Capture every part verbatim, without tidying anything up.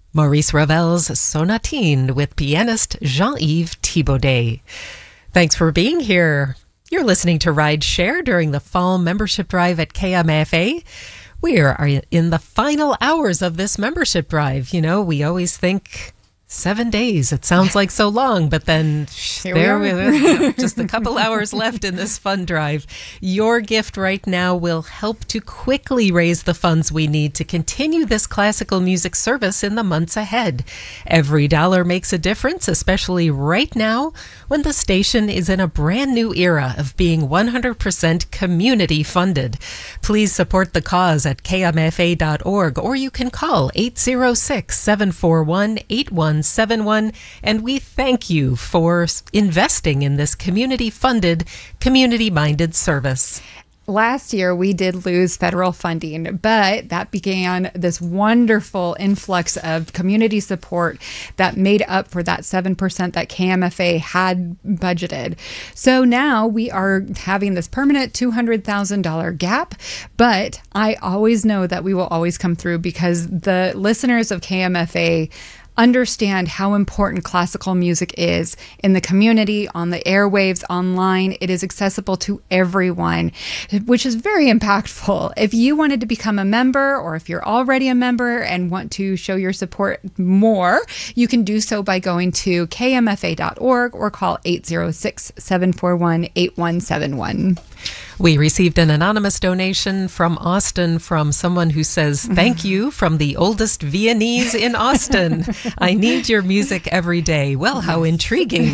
Maurice Ravel's Sonatine with pianist Jean-Yves Thibaudet. Thanks for being here. You're listening to Ride Share during the fall membership drive at K M F A. We are in the final hours of this membership drive. You know, we always think seven days. It sounds like so long, but then Here there we we are. Just a couple hours left in this fund drive. Your gift right now will help to quickly raise the funds we need to continue this classical music service in the months ahead. Every dollar makes a difference, especially right now when the station is in a brand new era of being one hundred percent community funded. Please support the cause at K M F A dot org, or you can call eight zero six, seven four one, eight one seven one, and we thank you for investing in this community-funded, community-minded service. Last year, we did lose federal funding, but that began this wonderful influx of community support that made up for that seven percent that K M F A had budgeted. So now we are having this permanent two hundred thousand dollars gap, but I always know that we will always come through because the listeners of K M F A understand how important classical music is in the community, on the airwaves, online. It is accessible to everyone, which is very impactful. If you wanted to become a member, or if you're already a member and want to show your support more, you can do so by going to K M F A dot org or call eight zero six, seven four one, eight one seven one. We received an anonymous donation from Austin from someone who says, thank you from the oldest Viennese in Austin. I need your music every day. Well, how intriguing.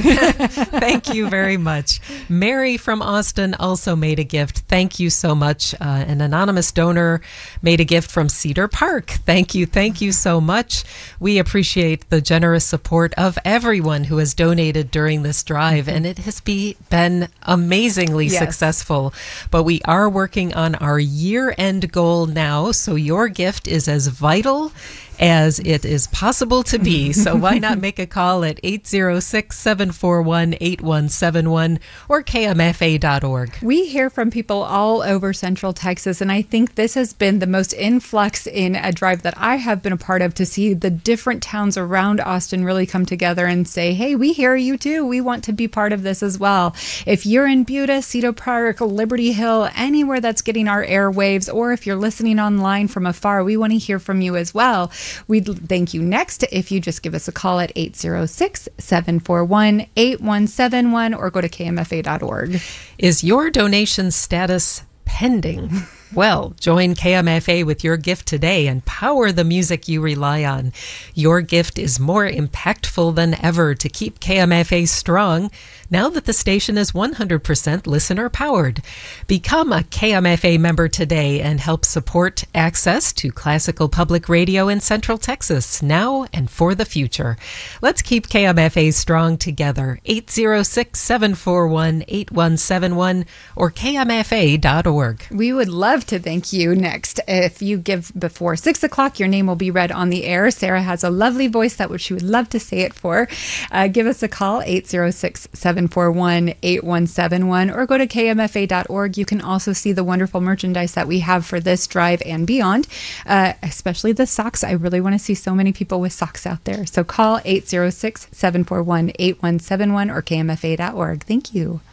Thank you very much. Mary from Austin also made a gift. Thank you so much. Uh, an anonymous donor made a gift from Cedar Park. Thank you. Thank you so much. We appreciate the generous support of everyone who has donated during this drive, and it has be, been amazingly Yes. successful. But we are working on our year-end goal now, so your gift is as vital as it is possible to be. So why not make a call at eight zero six, seven four one, eight one seven one or K M F A dot org. We hear from people all over Central Texas, and I think this has been the most influx in a drive that I have been a part of, to see the different towns around Austin really come together and say, hey, we hear you too. We want to be part of this as well. If you're in Buda, Cedar Park, Liberty Hill, anywhere that's getting our airwaves, or if you're listening online from afar, we want to hear from you as well. We'd thank you next if you just give us a call at eight zero six, seven four one, eight one seven one or go to K M F A dot org. Is your donation status pending? Well, join K M F A with your gift today and power the music you rely on. Your gift is more impactful than ever to keep K M F A strong now that the station is one hundred percent listener powered. Become a K M F A member today and help support access to classical public radio in Central Texas now and for the future. Let's keep K M F A strong together. eight zero six, seven four one, eight one seven one or K M F A dot org. We would love to thank you next. If you give before six o'clock, your name will be read on the air. Sarah has a lovely voice that she would love to say it for. Uh, give us a call, eight zero six, seven four one, eight one seven one or go to K M F A dot org. You can also see the wonderful merchandise that we have for this drive and beyond, uh, especially the socks. I really want to see so many people with socks out there. So call eight zero six, seven four one, eight one seven one or K M F A dot org. Thank you.